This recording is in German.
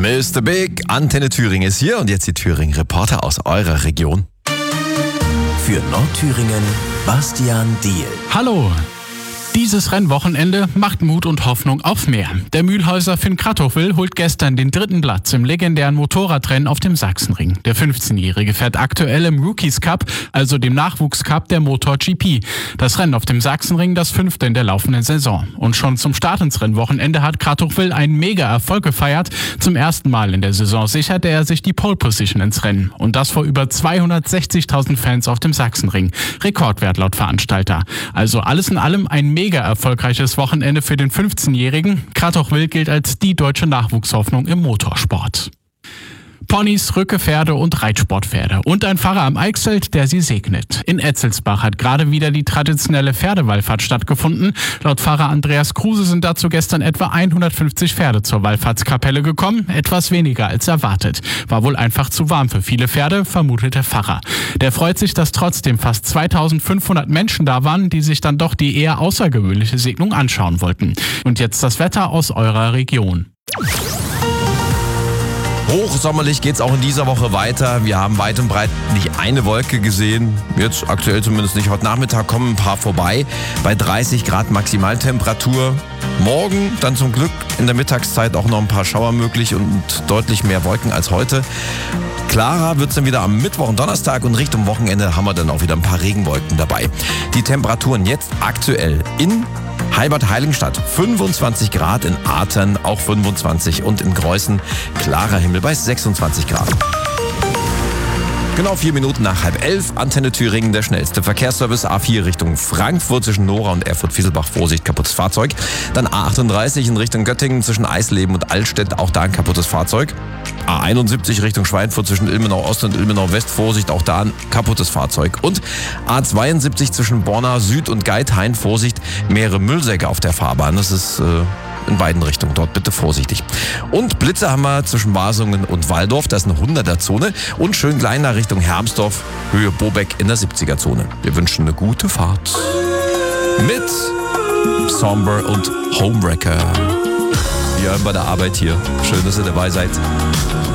Mr. Big, Antenne Thüringen ist hier und jetzt die Thüringen-Reporter aus eurer Region. Für Nordthüringen, Bastian Diehl. Hallo! Dieses Rennwochenende macht Mut und Hoffnung auf mehr. Der Mühlhäuser Finn Kratochwil holt gestern den 3. Platz im legendären Motorradrennen auf dem Sachsenring. Der 15-Jährige fährt aktuell im Rookies Cup, also dem Nachwuchscup der MotoGP. Das Rennen auf dem Sachsenring, das 5. in der laufenden Saison. Und schon zum Start ins Rennwochenende hat Kratochwil einen Mega-Erfolg gefeiert. Zum ersten Mal in der Saison sicherte er sich die Pole Position ins Rennen. Und das vor über 260.000 Fans auf dem Sachsenring. Rekordwert laut Veranstalter. Also alles in allem ein mega erfolgreiches Wochenende für den 15-Jährigen. Kratochwil gilt als die deutsche Nachwuchshoffnung im Motorsport. Ponys, Rückepferde und Reitsportpferde und ein Pfarrer am Eichsfeld, der sie segnet. In Etzelsbach hat gerade wieder die traditionelle Pferdewallfahrt stattgefunden. Laut Pfarrer Andreas Kruse sind dazu gestern etwa 150 Pferde zur Wallfahrtskapelle gekommen, etwas weniger als erwartet. War wohl einfach zu warm für viele Pferde, vermutet der Pfarrer. Der freut sich, dass trotzdem fast 2500 Menschen da waren, die sich dann doch die eher außergewöhnliche Segnung anschauen wollten. Und jetzt das Wetter aus eurer Region. Hochsommerlich geht's auch in dieser Woche weiter. Wir haben weit und breit nicht eine Wolke gesehen. Jetzt aktuell zumindest nicht. Heute Nachmittag kommen ein paar vorbei. Bei 30 Grad Maximaltemperatur. Morgen dann zum Glück in der Mittagszeit auch noch ein paar Schauer möglich und deutlich mehr Wolken als heute. Klarer wird's dann wieder am Mittwoch und Donnerstag und Richtung Wochenende haben wir dann auch wieder ein paar Regenwolken dabei. Die Temperaturen jetzt aktuell in Heilbad-Heiligenstadt 25 Grad, in Athern auch 25 und in Greußen klarer Himmel bei 26 Grad. Genau 4 Minuten nach 10:30, Antenne Thüringen, der schnellste Verkehrsservice. A4 Richtung Frankfurt zwischen Nora und Erfurt-Fieselbach, Vorsicht, kaputtes Fahrzeug. Dann A38 in Richtung Göttingen zwischen Eisleben und Altstedt, auch da ein kaputtes Fahrzeug. A71 Richtung Schweinfurt zwischen Ilmenau Ost und Ilmenau West, Vorsicht, auch da ein kaputtes Fahrzeug. Und A72 zwischen Borna Süd und Geithain, Vorsicht, mehrere Müllsäcke auf der Fahrbahn. Das ist in beiden Richtungen, dort bitte vorsichtig. Und Blitze haben wir zwischen Wasungen und Walldorf, das ist eine 100er-Zone. Und schön klein nach Richtung Hermsdorf, Höhe Bobeck in der 70er-Zone. Wir wünschen eine gute Fahrt. Mit Somber und Homewrecker. Wir hören bei der Arbeit hier. Schön, dass ihr dabei seid.